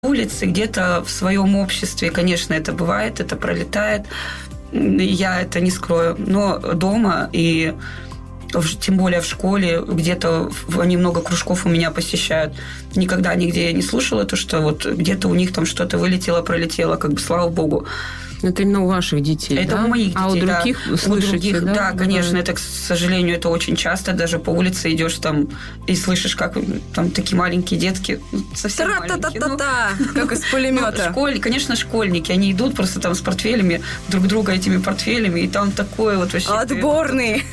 улице, где-то в своем обществе, конечно, это бывает, это пролетает. Я это не скрою. Но дома и тем более в школе, где-то они много кружков у меня посещают. Никогда нигде я не слышала то, что вот где-то у них там что-то вылетело, пролетело, как бы слава богу. Это именно у ваших детей, это да? у моих детей, а у других да. слышите, у других, да? Да, конечно, это, к сожалению, это очень часто. Даже по улице идешь там и слышишь, как там такие маленькие детки, совсем маленькие. Как из пулемета. Конечно, школьники, они идут просто там с портфелями, друг друга этими портфелями, и там такое вот вообще... Отборный,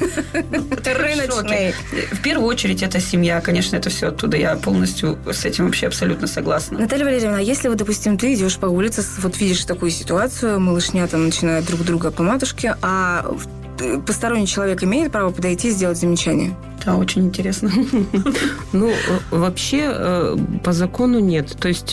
рыночный. В первую очередь это семья, конечно, это все оттуда. Я полностью с этим вообще абсолютно согласна. Наталья Валерьевна, если вот, допустим, ты идешь по улице, вот видишь такую ситуацию, малышня там начинает друг друга по матушке, а посторонний человек имеет право подойти и сделать замечание? Да, очень интересно. Ну, вообще, по закону нет. То есть...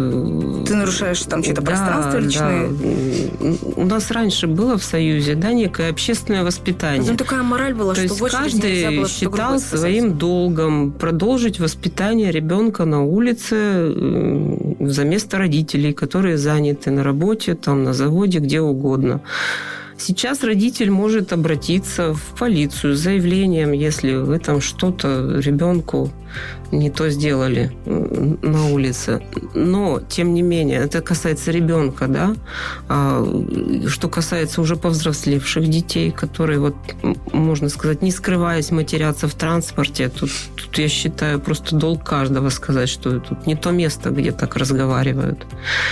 Ты нарушаешь там чье-то пространство личное? Да. У нас раньше было в Союзе, да, некое общественное воспитание. Там такая мораль была, то что есть каждый считал своим долгом продолжить воспитание ребенка на улице за место родителей, которые заняты на работе, там, на заводе, где угодно. Сейчас родитель может обратиться в полицию с заявлением, если вы там что-то ребенку не то сделали на улице. Но, тем не менее, это касается ребенка, да. А что касается уже повзрослевших детей, которые, вот, можно сказать, не скрываясь, матерятся в транспорте, тут я считаю, просто долг каждого сказать, что тут не то место, где так разговаривают.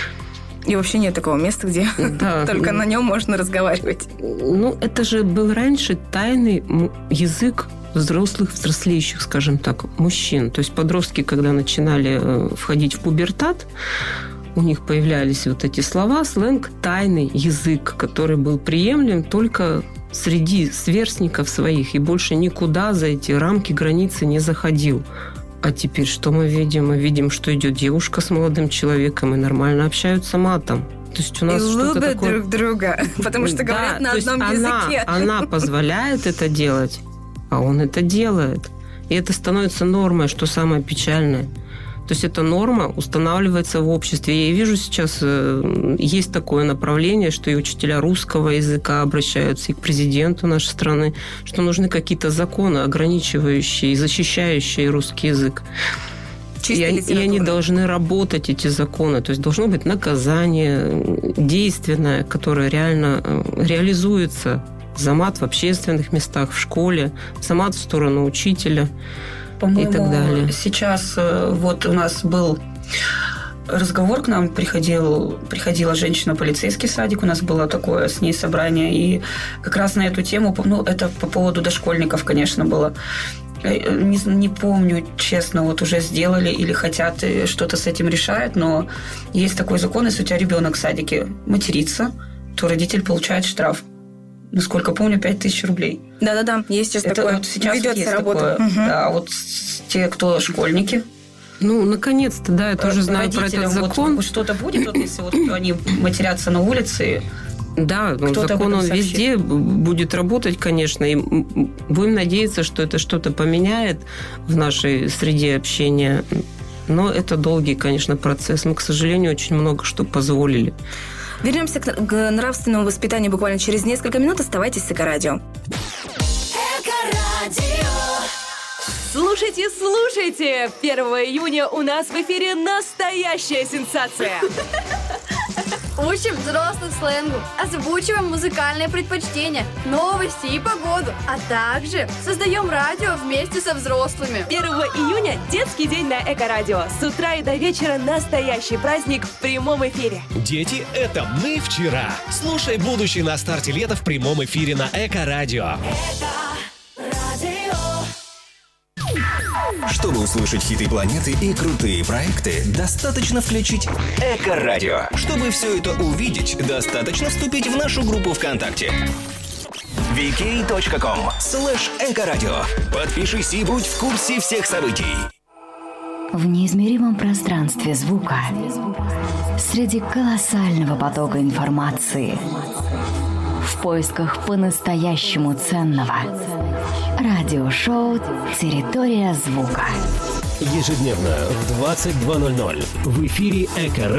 И вообще нет такого места, где только на нем можно разговаривать. Ну, это же был раньше тайный язык взрослеющих, скажем так, мужчин. То есть подростки, когда начинали входить в пубертат, у них появлялись вот эти слова, сленг, тайный язык, который был приемлем только среди сверстников своих и больше никуда за эти рамки, границы не заходил. А теперь что мы видим? Мы видим, что идет девушка с молодым человеком и нормально общаются матом. То есть у нас и что-то любят такое... друг друга, потому что говорят на одном языке. Она позволяет это делать, а он это делает. И это становится нормой, что самое печальное. То есть эта норма устанавливается в обществе. Я вижу сейчас, есть такое направление, что и учителя русского языка обращаются и к президенту нашей страны, что нужны какие-то законы, ограничивающие и защищающие русский язык. И они должны работать, эти законы. То есть должно быть наказание действенное, которое реально реализуется за мат в общественных местах, в школе, за мат в сторону учителя. По-моему, и так далее. Сейчас вот у нас был разговор, к нам приходила женщина-полицейский в садик, у нас было такое с ней собрание, и как раз на эту тему, ну, это по поводу дошкольников, конечно, было. Не помню, честно, вот уже сделали или хотят что-то с этим решают, но есть такой закон, если у тебя ребенок в садике матерится, то родитель получает штраф. Насколько помню, 5000 рублей. Да, есть сейчас такое. Вот сейчас ведется есть работа. Такое. Угу. Да, вот те, кто школьники. Ну, наконец-то, да, я тоже знаю про этот закон. Вот что-то будет, вот, если вот они матерятся на улице. Да, закон он везде будет работать, конечно, и будем надеяться, что это что-то поменяет в нашей среде общения. Но это долгий, конечно, процесс. Мы, к сожалению, очень много что позволили. Вернемся к нравственному воспитанию буквально через несколько минут. Оставайтесь с Эко-радио. Слушайте! 1 июня у нас в эфире настоящая сенсация. Учим взрослых сленгу, озвучиваем музыкальные предпочтения, новости и погоду, а также создаем радио вместе со взрослыми. 1 июня детский день на Эко-радио. С утра и до вечера настоящий праздник в прямом эфире. Дети, это мы вчера. Слушай будущее на старте лета в прямом эфире на Эко-радио. Чтобы услышать хиты планеты и крутые проекты, достаточно включить Эко-радио. Чтобы все это увидеть, достаточно вступить в нашу группу ВКонтакте. vk.com/Эко-радио. Подпишись и будь в курсе всех событий. В неизмеримом пространстве звука, среди колоссального потока информации, в поисках по-настоящему ценного. Радиошоу «Территория звука». Ежедневно в 22:00 в эфире Эко